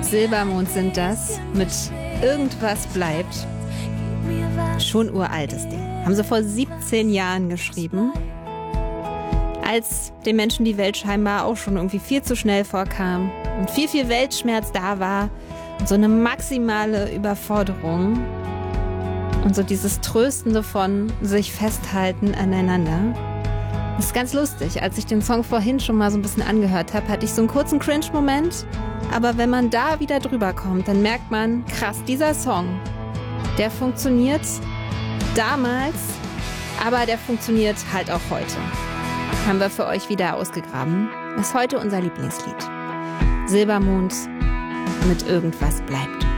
Silbermond sind das mit Irgendwas bleibt. Schon uraltes Ding. Haben sie vor 17 Jahren geschrieben, als den Menschen die Welt scheinbar auch schon irgendwie viel zu schnell vorkam und viel, viel Weltschmerz da war und so eine maximale Überforderung und so dieses Tröstende von sich festhalten aneinander. Das ist ganz lustig. Als ich den Song vorhin schon mal so ein bisschen angehört habe, hatte ich so einen kurzen Cringe-Moment. Aber wenn man da wieder drüber kommt, dann merkt man, krass, dieser Song, der funktioniert damals, aber der funktioniert halt auch heute. Haben wir für euch wieder ausgegraben. Ist heute unser Lieblingslied. Silbermond mit Irgendwas bleibt.